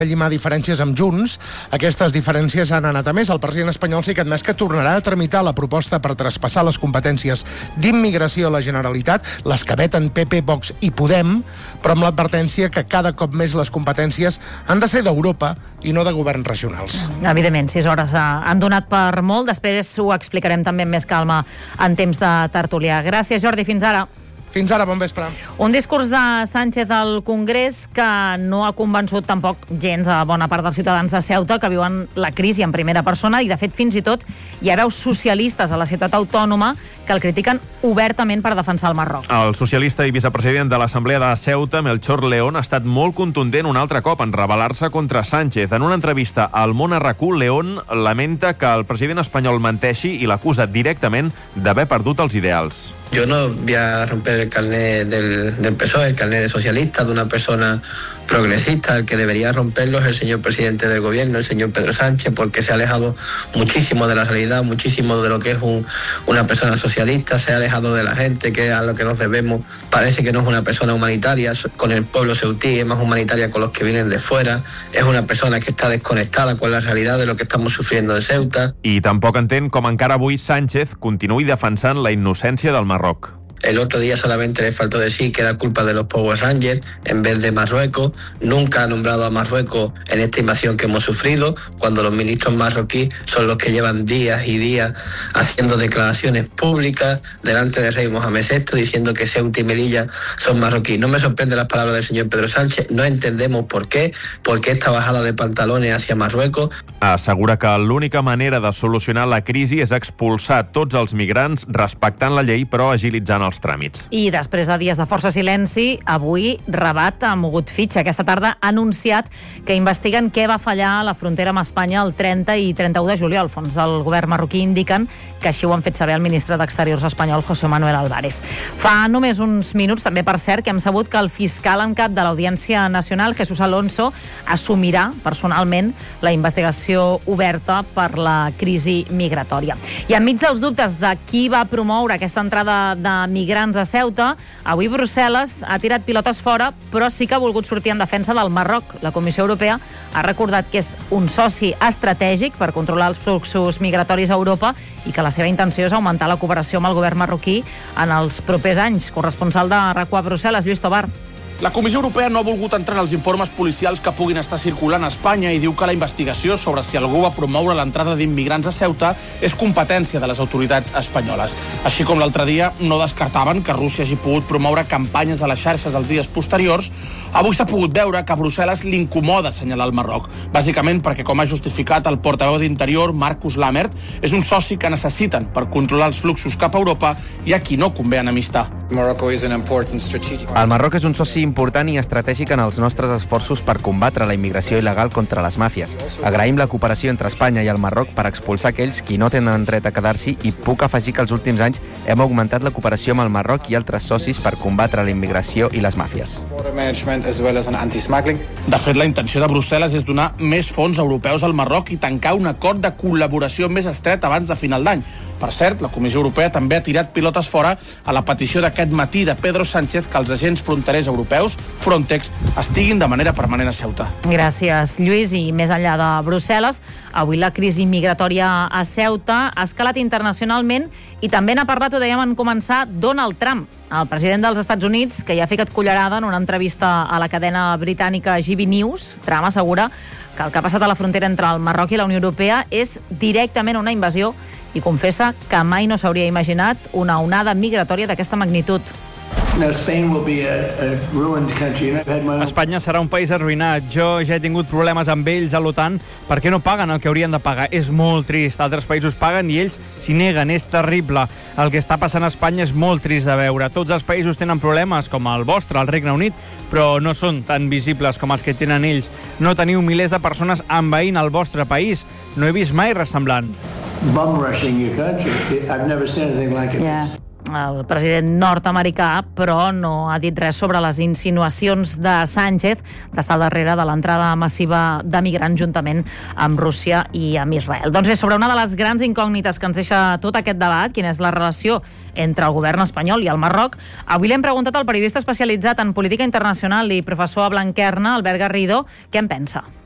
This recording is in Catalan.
llimar diferències amb Junts, aquestes diferències han anat a més. El president espanyol sí que ha admès que tornarà a tramitar la proposta per traspassar les competències d'immigració a la Generalitat, les que veten PP, Vox i Podem, però amb l'advertència que cada cop més les competències han de ser d'Europa i no de governs regionals. Evidentment, 6 hores han donat per molt. Després ho explicarem també amb més calma en temps de tertúlia. Gràcies, Jordi. Fins ara. Fins ara, bon vespre. Un discurs de Sánchez al Congrés que no ha convençut tampoc gens a bona part dels ciutadans de Ceuta que viuen la crisi en primera persona i, de fet, fins i tot hi ha veus socialistes a la ciutat autònoma que el critiquen obertament per defensar el Marroc. El socialista i vicepresident de l'Assemblea de Ceuta, Melchor León, ha estat molt contundent un altre cop en rebel·lar-se contra Sánchez. En una entrevista al Món RQ, León lamenta que el president espanyol menteixi i l'acusa directament d'haver perdut els ideals. Yo no voy a romper el carnet del PSOE, el carnet de socialista, de una persona progresista. El que debería romperlo es el señor presidente del gobierno, el señor Pedro Sánchez, porque se ha alejado muchísimo de la realidad, muchísimo de lo que es una persona socialista, se ha alejado de la gente, que es a lo que nos debemos. Parece que no es una persona humanitaria con el pueblo ceutí, es más humanitaria con los que vienen de fuera, es una persona que está desconectada con la realidad de lo que estamos sufriendo de Ceuta. I tampoc entén com encara avui Sánchez continuï defensant la innocència del Marroc. El otro día solamente le faltó decir que era culpa de los Power Rangers en vez de Marruecos. Nunca ha nombrado a Marruecos en esta invasión que hemos sufrido, cuando los ministros marroquíes son los que llevan días y días haciendo declaraciones públicas delante del rey Mohamed VI diciendo que Ceuta y Melilla son marroquíes. No me sorprende las palabras del señor Pedro Sánchez, no entendemos por qué esta bajada de pantalones hacia Marruecos. Assegura que l'única manera de solucionar la crisi és expulsar tots els migrants respectant la llei però agilitzant els tràmits. I després de dies de força silenci, avui Rabat ha mogut fitxa. Aquesta tarda ha anunciat que investiguen què va fallar a la frontera amb Espanya el 30 i 31 de juliol. Fons del govern marroquí indiquen que així ho han fet saber el ministre d'Exteriors espanyol, José Manuel Álvarez. Fa només uns minuts, també per cert, que hem sabut que el fiscal en cap de l'Audiència Nacional, Jesús Alonso, assumirà personalment la investigació oberta per la crisi migratòria. I enmig dels dubtes de qui va promoure aquesta entrada de migrants a Ceuta, avui Brussel·les ha tirat pilotes fora, però sí que ha volgut sortir en defensa del Marroc. La Comissió Europea ha recordat que és un soci estratègic per controlar els fluxos migratoris a Europa i que la seva intenció és augmentar la cooperació amb el govern marroquí en els propers anys. Corresponsal de RAC1 a Brussel·les, Lluís Tobar. La Comissió Europea no ha volgut entrar en els informes policials que puguin estar circulant a Espanya i diu que la investigació sobre si algú va promoure l'entrada d'immigrants a Ceuta és competència de les autoritats espanyoles. Així com l'altre dia no descartaven que Rússia hagi pogut promoure campanyes a les xarxes els dies posteriors, avui s'ha pogut veure que a Brussel·les l'incomoda assenyalar el Marroc, bàsicament perquè, com ha justificat el portaveu d'Interior, Marcus Lammert, és un soci que necessiten per controlar els fluxos cap a Europa i a qui no convé enemistar. El Marroc és un soci important i estratègic en els nostres esforços per combatre la immigració il·legal contra les màfies. Agraïm la cooperació entre Espanya i el Marroc per expulsar aquells qui no tenen dret a quedar-s'hi i puc afegir que els últims anys hem augmentat la cooperació amb el Marroc i altres socis per combatre la immigració i les màfies. De fet, la intenció de Brussel·les és donar més fons europeus al Marroc i tancar un acord de col·laboració més estret abans de final d'any. Per cert, la Comissió Europea també ha tirat pilotes fora a la petició d'aquest matí de Pedro Sánchez que els agents fronterers europeus, Frontex, estiguin de manera permanent a Ceuta. Gràcies, Lluís. I més enllà de Brussel·les, avui la crisi migratòria a Ceuta ha escalat internacionalment i també n'ha parlat, ho dèiem en començar, Donald Trump, el president dels Estats Units, que ja ha ficat cullerada en una entrevista a la cadena britànica GB News. Trump assegura que el que ha passat a la frontera entre el Marroc i la Unió Europea és directament una invasió i confessa que mai no s'hauria imaginat una onada migratòria d'aquesta magnitud. Espanya serà un país arruïnat. Jo ja he tingut problemes amb ells a l'OTAN perquè no paguen el que haurien de pagar. És molt trist. Altres països paguen i ells s'hi neguen. És terrible. El que està passant a Espanya és molt trist de veure. Tots els països tenen problemes, com el vostre, el Regne Unit, però no són tan visibles com els que tenen ells. No teniu milers de persones envaint el vostre país. No he vist mai res semblant. El president nord-americà, però no ha dit res sobre les insinuacions de Sánchez d'estar al darrere de l'entrada massiva de migrants juntament amb Rússia i amb Israel. Doncs bé, sobre una de les grans incògnites que ens deixa tot aquest debat, quina és la relació entre el govern espanyol i el Marroc, avui l'hem preguntat al periodista especialitzat en política internacional i professor a Blanquerna, Albert Garrido, què en pensa.